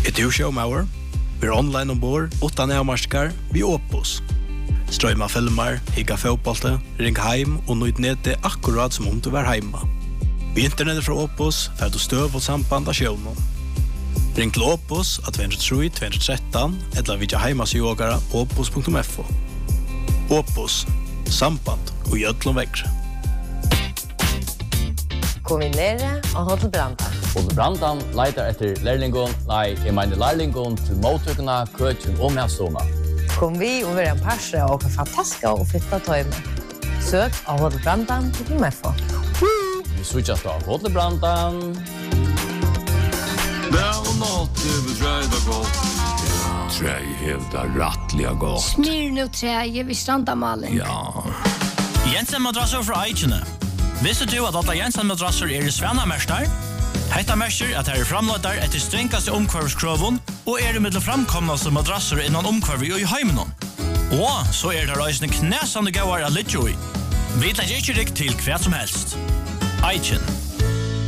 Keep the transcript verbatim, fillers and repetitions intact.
Er du showmauer? Vi er online ombord, utan avmarskar, vi Opus. Strøyma filmer, higga fotbollte, ring heim og nøyd nede akkurat som om du var heima. Vi internettet fra Opus, fer du støv og samband av sjøvnen. Ring til Opus at to tre tre to tre eller vidja heimasjogara opus punktum f o. Opus, samband og gjødlom vekkre. Kombinere og Hotel Brandan. Hotel Brandan leitar etter lærlingon, nei, jeg mener lærlingon til mottøkene, køkken og medstående. Kom vi og være en parse og fantastiske og flytta tøyme. Søk av Hotel Brandan punktum f o. Vi switchas av Hotel Brandan. Vel nåt det beträda gott. Ja, träj hävda rattliga gott. Smyr nu träj vid strandamalen. Ja. Jensen madrasser fra Eichene. Visste du at alle Jensen madrasser er i Svennamerstar? Hetta merker at her er framløyder etter strengaste omkvarvskroven og er i middel framkomnaste madrasser innan omkvarvi og i heimenon. Og så er det reisende knæsande gauar av Lidjoi. Vi tar ikke rikk til hva som helst. Eichen.